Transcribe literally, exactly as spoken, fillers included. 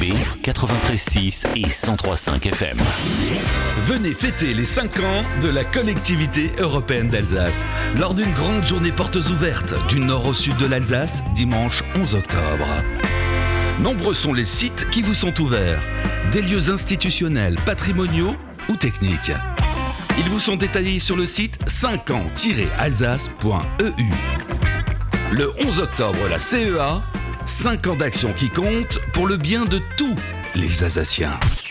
B, quatre-vingt-treize six et cent trois cinq F M. Venez fêter les cinq ans de la collectivité européenne d'Alsace lors d'une grande journée portes ouvertes du nord au sud de l'Alsace, dimanche onze octobre. Nombreux sont les sites qui vous sont ouverts, des lieux institutionnels, patrimoniaux ou techniques. Ils vous sont détaillés sur le site cinq ans tiret alsace point e u. Le onze octobre, la C E A, cinq ans d'action qui comptent pour le bien de tous les Alsaciens.